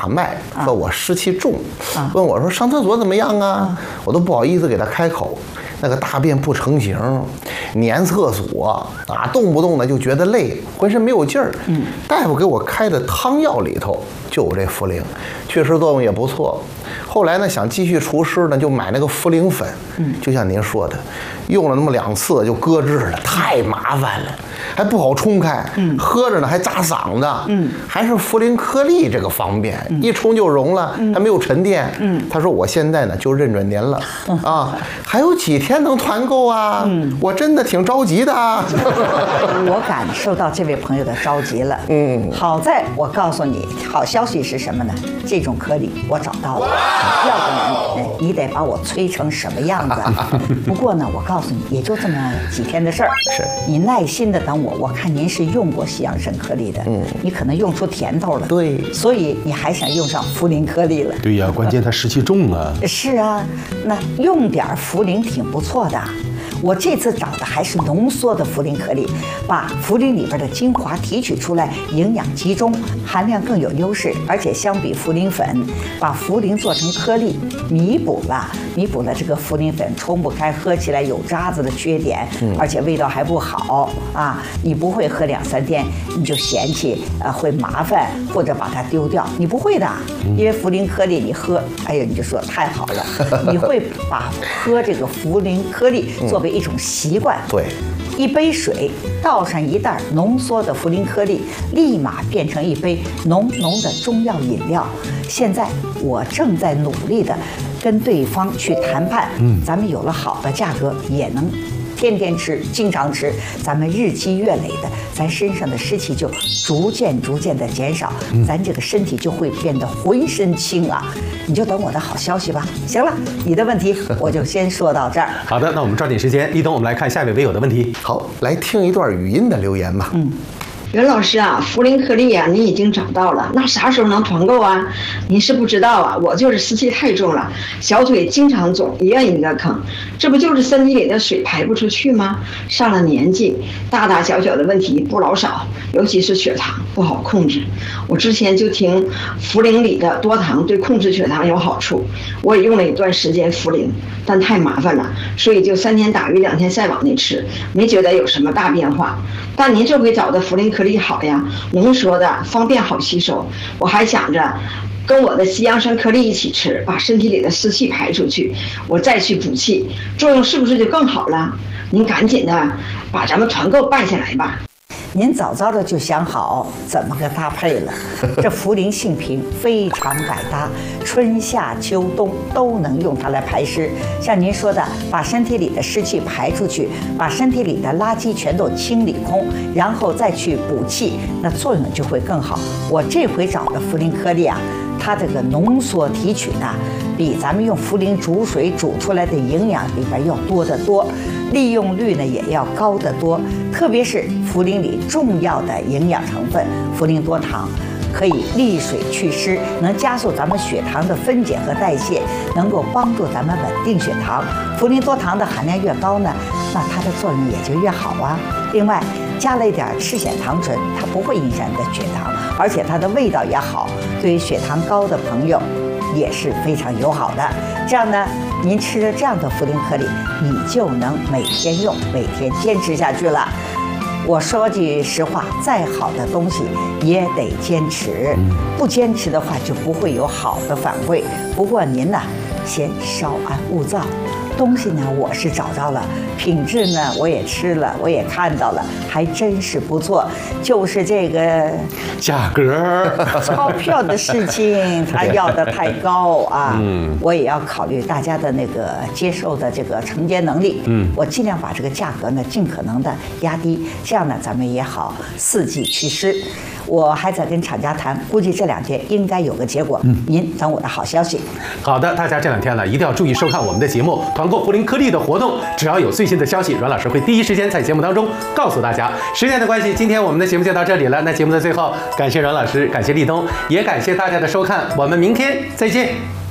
把脉，说我湿气重，问我说上厕所怎么样啊？我都不好意思给他开口。那个大便不成形，粘厕所啊，动不动的就觉得累，浑身没有劲儿。大夫给我开的汤药里头就有这茯苓，祛湿作用也不错。后来呢，想继续除湿呢，就买那个茯苓粉。就像您说的，用了那么2次就搁置了，太麻烦了，还不好冲开。喝着呢还扎嗓子。还是茯苓颗粒这个方便，一冲就溶了，还没有沉淀。他说我现在呢就认准您了啊，还有几天能团购啊？我真的挺着急的。 我感受到这位朋友的着急了。好在我告诉你，好消息是什么呢？这种颗粒我找到了，要不然你得把我催成什么样子？不过呢，我告诉你，也就这么几天的事儿。 是你耐心的等我。我看您是用过西洋参颗粒的，你可能用出甜头了。 对， 所以你还想用上茯苓颗粒了。 对呀，关键它湿气重啊。 是啊，那用点茯苓挺不错的。我这次找的还是浓缩的茯苓颗粒，把茯苓里边的精华提取出来，营养集中，含量更有优势，而且相比茯苓粉，把茯苓做成颗粒，弥补了这个茯苓粉冲不开、喝起来有渣子的缺点，而且味道还不好啊！你不会喝2、3天你就嫌弃会麻烦或者把它丢掉，你不会的，因为茯苓颗粒你喝，哎呦你就说太好了，你会把喝这个茯苓颗粒作为一种习惯。 对， 一杯水倒上1袋浓缩的茯苓颗粒，立马变成一杯浓浓的中药饮料。现在我正在努力的跟对方去谈判，咱们有了好的价格，也能天天吃，经常吃，咱们日积月累的，咱身上的湿气就逐渐的减少，咱这个身体就会变得浑身轻啊！你就等我的好消息吧。行了，你的问题我就先说到这儿。 好的，那我们抓紧时间，立冬，我们来看下一位微友的问题。 好，来听一段语音的留言吧。 袁老师啊，茯苓颗粒啊，您已经找到了，那啥时候能团购啊？您是不知道啊，我就是湿气太重了，小腿经常肿，一院一个坑，这不就是身体里的水排不出去吗？上了年纪，大大小小的问题不老少，尤其是血糖不好控制。我之前就听茯苓里的多糖对控制血糖有好处，我也用了一段时间茯苓，但太麻烦了，所以就3天打鱼2天晒网的吃，没觉得有什么大变化。但您这回找的茯苓颗粒好呀，浓缩的，方便好吸收。我还想着跟我的西洋参颗粒一起吃，把身体里的湿气排出去，我再去补气，作用是不是就更好了？您赶紧的把咱们团购办下来吧。 您早早的就想好怎么个搭配了。这茯苓性平，非常百搭，春夏秋冬都能用它来排湿。像您说的，把身体里的湿气排出去，把身体里的垃圾全都清理空，然后再去补气，那作用就会更好。我这回找的茯苓颗粒啊，它这个浓缩提取呢，比咱们用茯苓煮水煮出来的营养里边要多得多，利用率呢也要高得多。特别是茯苓里重要的营养成分茯苓多糖，可以利水祛湿，能加速咱们血糖的分解和代谢，能够帮助咱们稳定血糖。茯苓多糖的含量越高呢，那它的作用也就越好啊。另外加了一点赤藓糖醇，它不会影响你的血糖，而且它的味道也好，对于血糖高的朋友也是非常友好的。这样呢，您吃着这样的茯苓颗粒，你就能每天用，每天坚持下去了。我说句实话，再好的东西也得坚持，不坚持的话就不会有好的反馈。不过您呢，先稍安勿躁。东西呢，我是找着了，品质呢，我也吃了，我也看到了，还真是不错。就是这个价格， 钞票的事情，他要的太高啊。我也要考虑大家的那个接受的这个承接能力。我尽量把这个价格呢，尽可能的压低，这样呢，咱们也好四季祛湿。我还在跟厂家谈，估计这2天应该有个结果。您等我的好消息。 好的，大家这2天呢，一定要注意收看我们的节目，团购茯苓颗粒的活动，只要有最新的消息，阮老师会第一时间在节目当中告诉大家。时间的关系，今天我们的节目就到这里了。那节目的最后，感谢阮老师，感谢立冬，也感谢大家的收看，我们明天再见。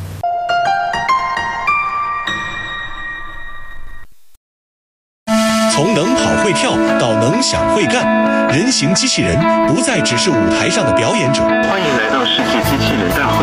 从能跑会跳到能想会干，人形机器人不再只是舞台上的表演者。 欢迎来到世界机器人大会。